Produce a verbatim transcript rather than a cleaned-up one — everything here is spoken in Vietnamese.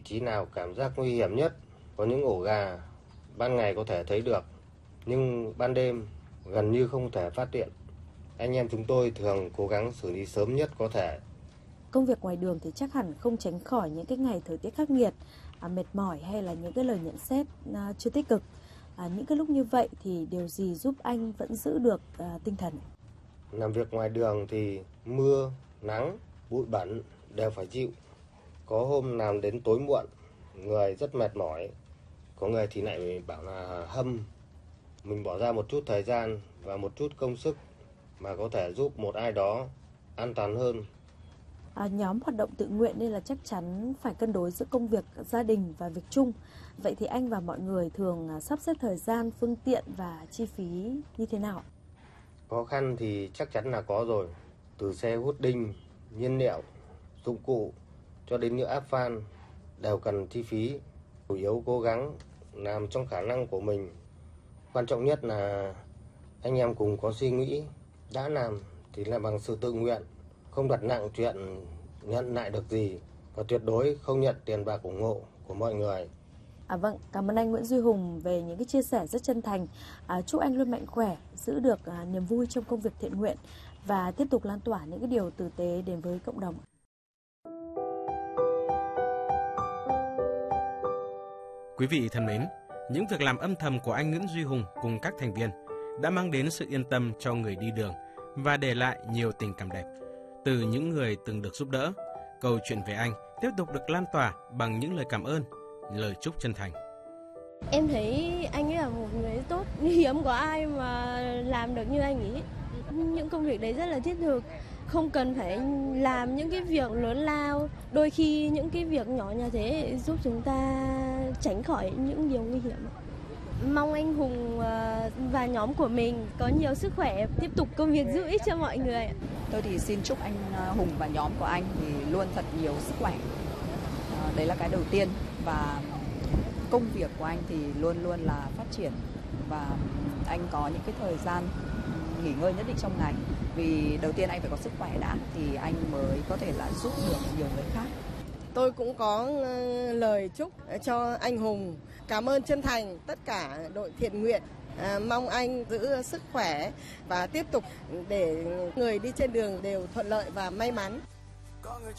trí nào cảm giác nguy hiểm nhất. Có những ổ gà ban ngày có thể thấy được, nhưng ban đêm gần như không thể phát hiện. Anh em chúng tôi thường cố gắng xử lý sớm nhất có thể. Công việc ngoài đường thì chắc hẳn không tránh khỏi những cái ngày thời tiết khắc nghiệt, à, mệt mỏi hay là những cái lời nhận xét à, chưa tích cực. À, những cái lúc như vậy thì điều gì giúp anh vẫn giữ được à, tinh thần? Làm việc ngoài đường thì mưa, nắng, bụi bẩn đều phải chịu. Có hôm làm đến tối muộn, người rất mệt mỏi. Có người thì lại bảo là hâm. Mình bỏ ra một chút thời gian và một chút công sức mà có thể giúp một ai đó an toàn hơn. À, nhóm hoạt động tự nguyện nên là chắc chắn phải cân đối giữa công việc gia đình và việc chung. Vậy thì anh và mọi người thường sắp xếp thời gian, phương tiện và chi phí như thế nào? Khó khăn thì chắc chắn là có rồi. Từ xe hút đinh, nhiên liệu, dụng cụ cho đến nhựa áp phan đều cần chi phí. Chủ yếu cố gắng làm trong khả năng của mình. Quan trọng nhất là anh em cùng có suy nghĩ, đã làm thì làm bằng sự tự nguyện, không đặt nặng chuyện nhận lại được gì và tuyệt đối không nhận tiền bạc ủng hộ của mọi người. À vâng, cảm ơn anh Nguyễn Duy Hùng về những cái chia sẻ rất chân thành. À, chúc anh luôn mạnh khỏe, giữ được à, niềm vui trong công việc thiện nguyện và tiếp tục lan tỏa những cái điều tử tế đến với cộng đồng. Quý vị thân mến, những việc làm âm thầm của anh Nguyễn Duy Hùng cùng các thành viên đã mang đến sự yên tâm cho người đi đường và để lại nhiều tình cảm đẹp. Từ những người từng được giúp đỡ, câu chuyện về anh tiếp tục được lan tỏa bằng những lời cảm ơn, lời chúc chân thành. Em thấy anh ấy là một người tốt, hiếm có ai mà làm được như anh ấy. Những công việc đấy rất là thiết thực, không cần phải làm những cái việc lớn lao. Đôi khi những cái việc nhỏ như thế giúp chúng ta tránh khỏi những điều nguy hiểm. Mong anh Hùng và nhóm của mình có nhiều sức khỏe, tiếp tục công việc giúp ích cho mọi người. Tôi thì xin chúc anh Hùng và nhóm của anh thì luôn thật nhiều sức khỏe. Đấy là cái đầu tiên. Và công việc của anh thì luôn luôn là phát triển và anh có những cái thời gian nghỉ ngơi nhất định trong ngày. Vì đầu tiên anh phải có sức khỏe đã thì anh mới có thể là giúp được nhiều người khác. Tôi cũng có lời chúc cho anh Hùng, cảm ơn chân thành tất cả đội thiện nguyện. À, mong anh giữ sức khỏe và tiếp tục để người đi trên đường đều thuận lợi và may mắn. Có người